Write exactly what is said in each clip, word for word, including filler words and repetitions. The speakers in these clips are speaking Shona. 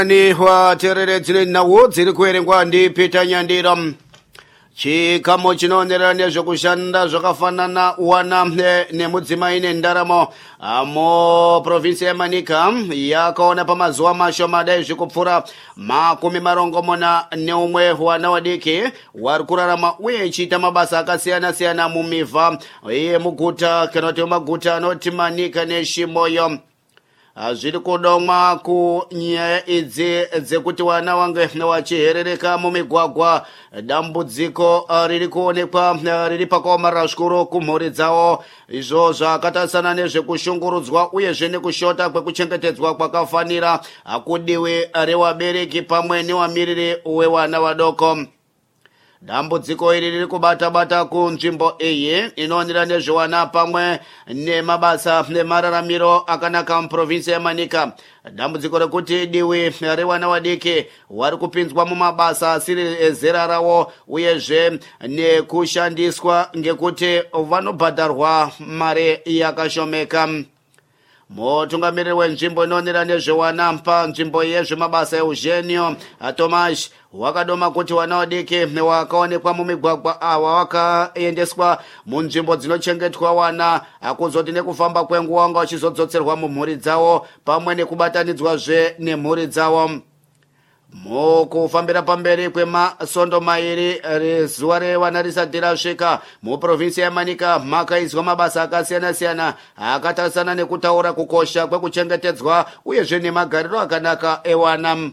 ni wa terere dzine nawo dziri kuerengwa ndi Peter Nyandira. Chikamo chinoonera nezvekushanda zvakafanana wana nemudzimai nendaramo mu provinsi yeManika yakaona pamazuva mashoma dai zvikupfuura makumi marongomona neumwe wana wadiki vari kurarama uye chiita mabasa akasiyana siyana mumivha yemuguta kana kuti maguta anoti Manika neShimoyo. Zviri kudomwa kunyaya idzi dzekuti wana wange vachiherereka mumigwagwa. Dambudziko riri kuonekwa riri pakaomarara zvikuru kumhuri dzavo, izvo zvakatarisana nezvekushungurudzwa uyezve nekushota kwekuchengetedzwa kwakafanira kudivi revabereki pamwe nevamiriri wewana vadoko. Dambudziko iri riri kubata-bata kunzvimbo iyi inoonera nezvewana pamwe nemabasa nemararamiro akanaka muprovinsi yeManika. Dambudziko rekuti divi rewana wadiki vari kupinzwa mumabasa asiri ezera ravo uyezve nekushandiswa ngekuti vanobhadharwa mari yakashomeka. Mutungamiriri wenzvimbo inoonera nezvewana panzvimbo yezvemabasa Eugenio Tomash wakadoma kuti wana wadiki wakaonekwa mumigwagwa awa wakaendeswa munzvimbo dzinochengetwa wana akuzoti nekufamba kwenguva wanga vachizodzoserwa mumhuri dzavo pamwe nekubatanidzwazve nemhuri dzavo. Mukufambira pamberi kwemasondo mairi rezuva rewana risati rasvika muprovinsi yeManika makaizwa mabasa akasiyana siyana akatarisana nekutaura kukosha kwekuchengetedzwa uyezve nemagariro akanaka ewana.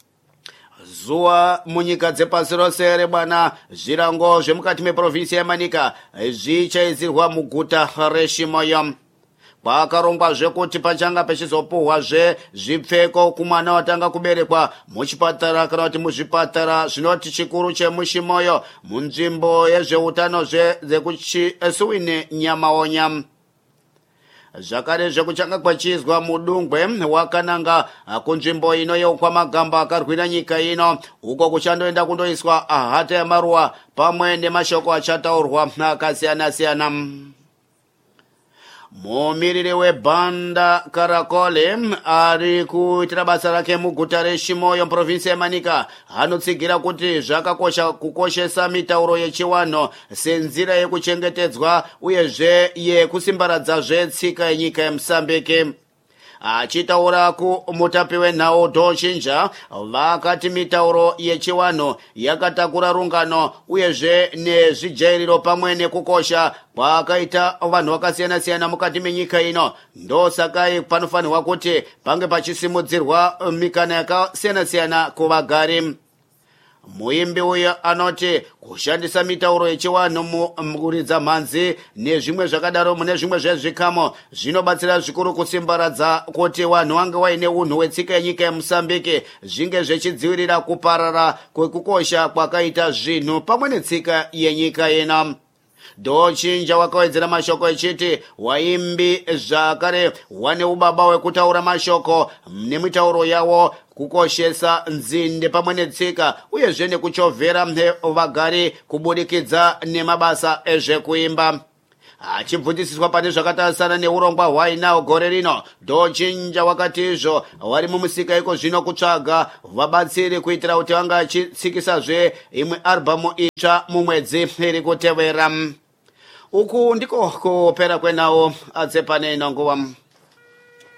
Zuva munyika dzepasi rose rebwana zvirango zvemukati meprovinsi yeManika zvichaizirwa muguta reShimoyo. Kwakarongwa zvekuti pachanga pechizopuhwazve zvipfeko kumwana watanga kuberekwa muchipatara kana kuti muzvipatara zvinoti chikuru chemuShimoyo munzvimbo yezveutano dzekuchiSuwini Nyamaonya. Zvakare zvekuchanga kwachizwa mudungwe wakananga kunzvimbo ino yeukwa magamba akarwira nyika ino uko kuchandoenda kundoiswa hata yemaruwa pamwe nemashoko achataurwa akasiyana siyana. Mumiriri webhanda Karakole ari kuitira basa rake muguta reShimoyo muprovinsi yeManika anotsigira kuti zvakakosha kukoshesa mitauro yechiwanhu senzira yekuchengetedzwa uyezve yekusimbaradzazve tsika yenyika yeMosambiki. Achitaura kumutapi wenhau Dochinja vakati mitauro yechiwanhu yakatakura rungano uyezve nezvijairiro pamwe nekukosha kwakaita vanhu vakasiyana siyana mukati menyika ino. Ndosakai panofanirwa kuti pange pachisimudzirwa mikana yakasiyana siyana kuvagari. Muimbi uyu anoti kushandisa mitauro yechiwanhu mukuridza mhanzi nezvimwe zvakadaro mune zvimwe zvezvikamo zvinobatsira zvikuru kusimbaradza kuti vanhu vange vaine unhu hwetsika yenyika yeMosambiki zvinge zvichidzivirira kuparara kwekukosha kwakaita zvinhu pamwe netsika yenyika ina. Dochinja wakawedzera mashoko echiti waimbi zvakare wane ubaba hwekutaura mashoko nemitauro yavo kukoshesa nzinde pamwe netsika uyezve nekuchovhera vagari kubudikidza nemabasa ezvekuimba. Achibvunzisiswa pane zvakatarisana neurongwa hwainawo gore rino, Dochinja wakati izvo vari mumusika iko zvino kutsvaga vabatsiri kuitira kuti vanga achitsikisazve imwe albhamu itsva mumwedzi iri kutevera. Uku ndiko kupera kwenawo adze pane ino nguva.